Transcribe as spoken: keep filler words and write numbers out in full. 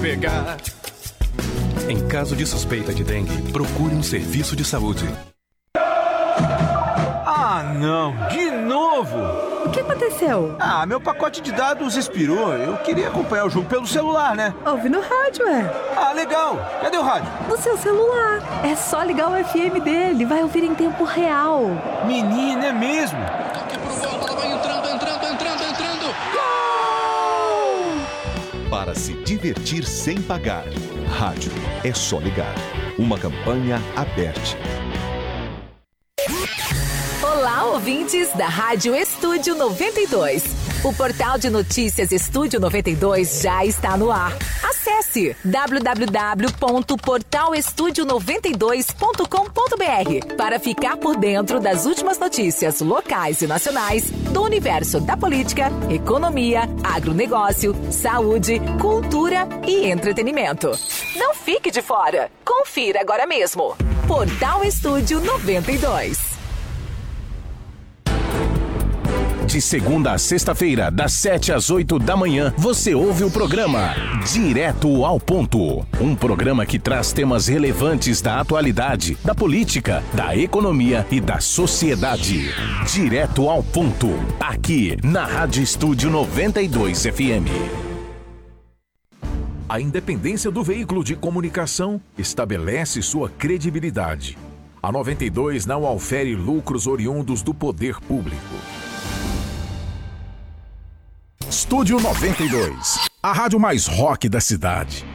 pegar. Em caso de suspeita de dengue, procure um serviço de saúde. Ah, não! De novo! O que aconteceu? Ah, meu pacote de dados expirou. Eu queria acompanhar o jogo pelo celular, né? Ouve no rádio, é. Ah, legal! Cadê o rádio? No seu celular. É só ligar o F M dele. Vai ouvir em tempo real. Menina, é mesmo? Toque pro gol, a bola vai entrando, entrando, entrando, entrando. Gol! Para se divertir sem pagar. Rádio é só ligar. Uma campanha aberta. Olá, ouvintes da Rádio Estúdio noventa e dois. O portal de notícias Estúdio noventa e dois já está no ar. Acesse w w w ponto portal estúdio noventa e dois ponto com ponto b r para ficar por dentro das últimas notícias locais e nacionais do universo da política, economia, agronegócio, saúde, cultura e entretenimento. Não fique de fora. Confira agora mesmo. Portal Estúdio noventa e dois. De segunda a sexta-feira, das sete às oito da manhã, você ouve o programa Direto ao Ponto. Um programa que traz temas relevantes da atualidade, da política, da economia e da sociedade. Direto ao Ponto, aqui na Rádio Estúdio noventa e dois F M. A independência do veículo de comunicação estabelece sua credibilidade. A noventa e dois não aufere lucros oriundos do poder público. Estúdio noventa e dois, a rádio mais rock da cidade.